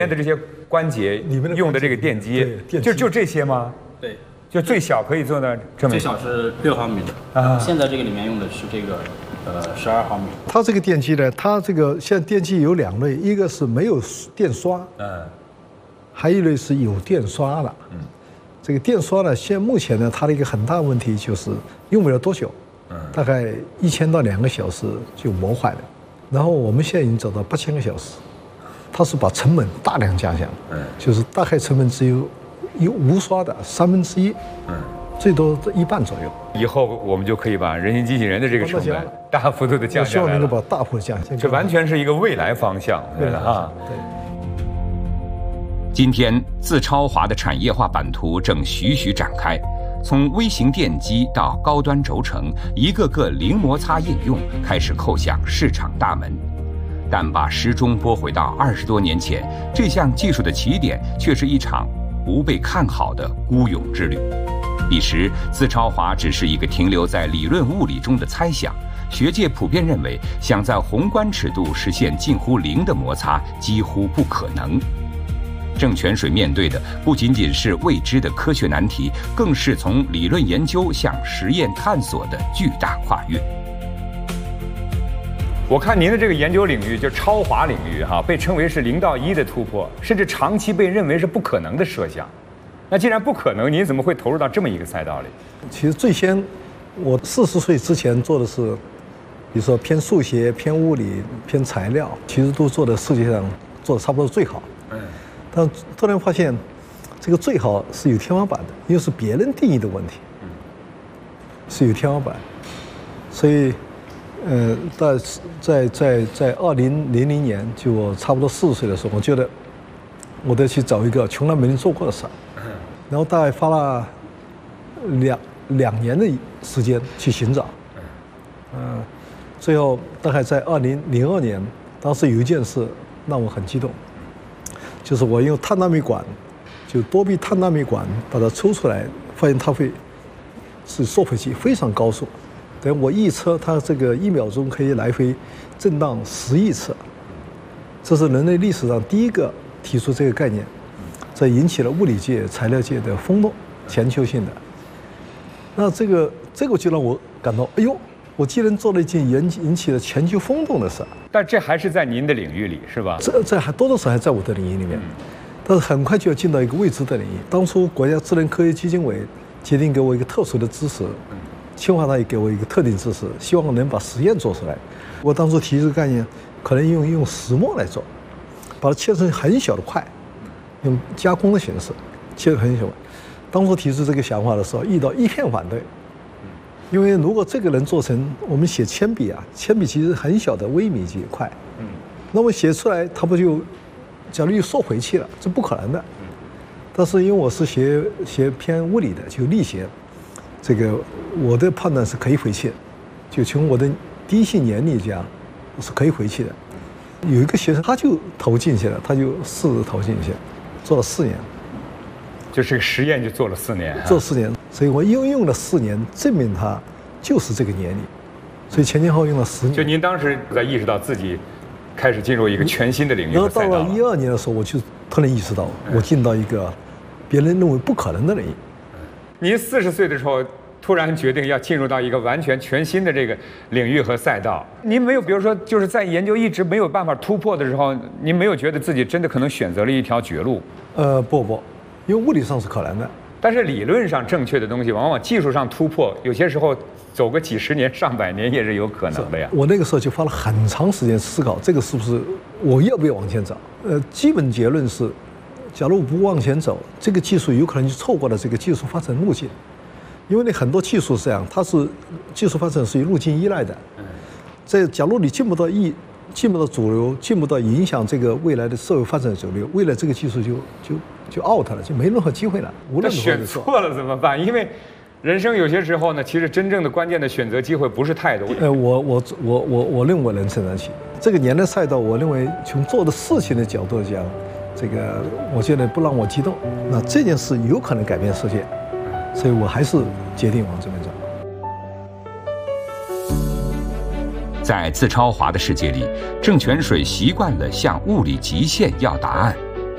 的这些关节用的这个电机，就这些吗？ 对， 就最小可以做到这么。 最小是6毫米的啊。现在这个里面用的是这个12毫米。 它这个电机呢，它这个现在电机有2类，一个是没有电刷，还有一类是有电刷的。这个电刷呢，目前呢，它的一个很大的问题就是用不了多久，大概1000到2个小时就磨坏了。然后我们现在已经走到8000个小时，它是把成本大量加强，就是大概成本只有无刷的1/3，最多1半左右。 以后我们就可以把人形机器人的这个成本大幅度的降下来了。 希望能够把大幅降下来。 这完全是一个未来方向，对啊。 对。 今天，自超华的产业化版图正徐徐展开，从微型电机到高端轴承，一个个零摩擦应用开始叩响市场大门。但把时钟拨回到20多年前，这项技术的起点却是一场不被看好的孤勇之旅。彼时，自超华只是一个停留在理论物理中的猜想，学界普遍认为，想在宏观尺度实现近乎零的摩擦几乎不可能。郑泉水面对的不仅仅是未知的科学难题，更是从理论研究向实验探索的巨大跨越。 我看您的这个研究领域，就超华领域被称为是0到1的突破，甚至长期被认为是不可能的设想。那既然不可能，您怎么会投入到这么一个赛道里？ 其实最先，我40岁之前做的是，比如说偏数学、偏物理、偏材料，其实都做的世界上做的差不多最好。但突然发现，这个最好是有天花板的，因为是别人定义的问题，是有天花板。所以，在2000年，就我差不多40岁的时候，我觉得我得去找一个从来没人做过的事儿，然后大概花了两年的时间去寻找，最后大概在2002年，当时有一件事让我很激动。就是我用碳纳米管，就多臂碳纳米管把它抽出来，发现它是缩回去，非常高速。等我预测它这个1秒钟可以来回震荡10亿次，这是人类历史上第一个提出这个概念，这引起了物理界、材料界的轰动，全球性的。那这个就让我感到，哎呦！我既然做了一件引起了全球轰动的事， 但这还是在您的领域里，是吧？ 这还多多少少还在我的领域里面，但是很快就要进到一个未知的领域。当初国家智能科学基金委决定给我一个特殊的支持，清华大学给我一个特定支持，希望我能把实验做出来。我当初提出概念，可能用石墨来做，把它切成很小的块，用加工的形式切成很小。当初提出这个想法的时候，遇到一片反对。因为如果这个能做成，我们写铅笔啊，铅笔其实很小的微米级块，那么写出来它不就，假如又缩回去了，这不可能的。但是因为我是学偏物理的，就力学，这个我的判断是可以回去的，就从我的第一性原理讲，是可以回去的。有一个学生他就投进去了，他就试着投进去，做了4年。 就是个实验就做了4年， 做4年，所以我用了4年证明它就是这个原理，所以前后用了10年。 就您当时在意识到自己开始进入一个全新的领域和赛道了。 然后到了12年的时候，我就突然意识到，我进到一个别人认为不可能的领域。 您40岁的时候突然决定要进入到一个完全全新的这个领域和赛道，您没有，比如说就是在研究一直没有办法突破的时候，您没有觉得自己真的可能选择了一条绝路？ 不。因为物理上是可能的， 但是理论上正确的东西，往往技术上突破，有些时候走个几十年、上百年也是有可能的呀。 我那个时候就花了很长时间思考，这个是不是我要不要往前走？基本结论是，假如我不往前走，这个技术有可能就错过了这个技术发展路径。因为你很多技术是这样，它是技术发展是有路径依赖的。假如你进不到主流，进不到影响这个未来的社会发展的主流，未来这个技术就 out 了，就没任何机会了。无论选错了怎么办？因为人生有些时候呢，其实真正的关键的选择机会不是太多。 我认为我能承担起这个年的赛道。我认为从做的事情的角度讲，这个我觉得不让我激动，那这件事有可能改变世界，所以我还是决定往这边走。 在自超华的世界里，郑泉水习惯了向物理极限要答案。